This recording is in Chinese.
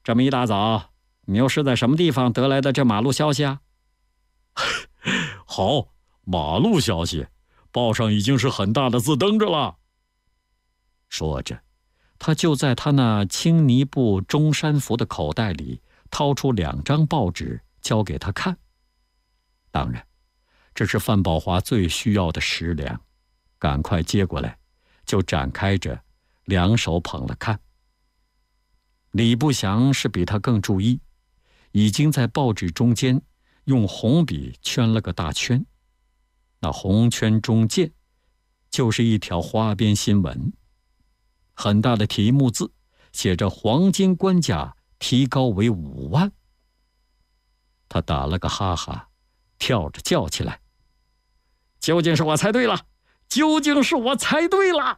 这么一大早，你又是在什么地方得来的这马路消息啊？ 好，马路消息，报上已经是很大的字登着了。 说着，他就在他那青呢布中山服的口袋里掏出2张报纸，交给他看。当然，这是范宝华最需要的食粮，赶快接过来，就展开着，两手捧了看。李不祥是比他更注意，已经在报纸中间用红笔圈了个大圈，那红圈中间就是一条花边新闻，很大的题目字写着黄金官价提高为5万。他打了个哈哈，跳着叫起来：究竟是我猜对了，究竟是我猜对了！